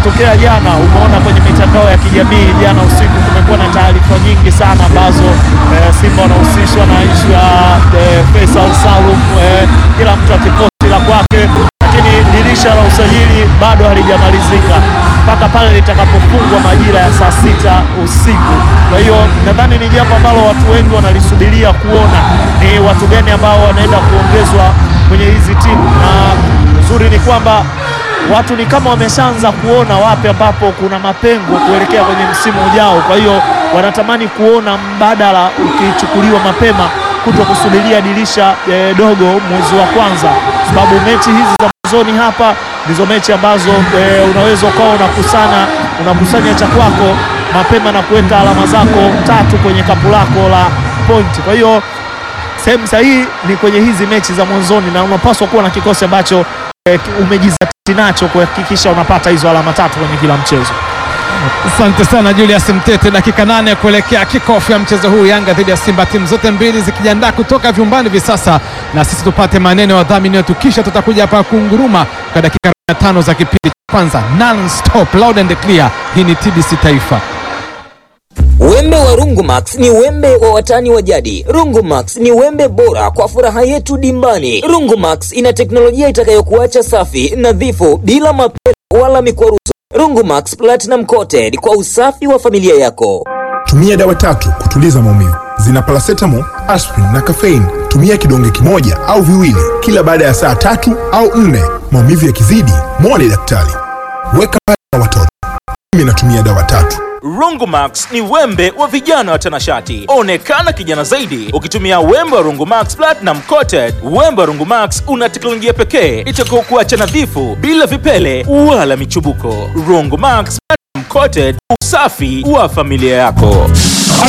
tokea jana umeona kwenye mitandao ya kijamii, jana usiku kumekuwa na taarifa nyingi sana ambazo Simba wanahusishwa na issue ya Faisal Salum, kila mtu akiposti la kwake, lakini dirisha la usajili bado halijamalizika mpaka pale litakapofungwa majira ya saa 6 usiku. Kwa hiyo nadhani ni jambo ambalo watu wengi wanalisubiria kuona ni watu gani ambao wanaenda kuongezwa kwenye hizi timu, na uzuri ni kwamba watu ni kama wameshaanza kuona wapi ambapo kuna mapengo kuelekea kwenye msimu ujao. Kwa hiyo wanatamani kuona mbadala ukichukuliwa mapema, kuto kusubiria dirisha dogo mwezi wa kwanza, sababu mechi hizi za mwanzoni hapa ndizo mechi ambazo unaweza ukawa unakusanya cha kwako mapema na kuweka alama zako 3 kwenye kapu lako la point. Kwa hiyo sehemu sahihi ni kwenye hizi mechi za mwanzoni, na unapaswa kuwa na kikosi ambacho umejizatiti nacho kuhakikisha unapata hizo alama 3 kwenye kila mchezo. Asante sana Julius Mtete. Dakika 8 kuelekea kickoff ya mchezo huu, Yanga dhidi ya Simba, timu zote mbili zikijiandaa kutoka vyumbani hivi sasa, na sisi tupate maneno ya wadhamini wetu, kisha tutakuja hapa kunguruma kwa dakika 5 za kipindi cha kwanza non stop, loud and clear. Hii ni TBC Taifa. Wembe wa Rungumax ni wembe wa watani wa jadi. Rungumax ni wembe bora kwa furaha yetu dimbani. Rungumax ina teknolojia itakayokuacha safi, nadhifu, bila mapele wala mikwaruzo. Rungumax Platinum Coated kwa usafi wa familia yako. Tumia dawa 3 kutuliza maumivu. Zina paracetamol, aspirin na caffeine. Tumia kidonge kimoja au viwili kila baada ya saa 3 au 4. Maumivu yakizidi, muone daktari. Weka na watoto. Mimi natumia dawa 3. Rungumax ni wembe wa vijana watanashati. Onekana kijana zaidi ukitumia wembe wa Rungumax Platinum Coated. Wembe wa Rungumax una teknolojia pekee itakayokuacha nadhifu, bila vipele wala michubuko. Rungumax Platinum Coated, usafi wa familia yako.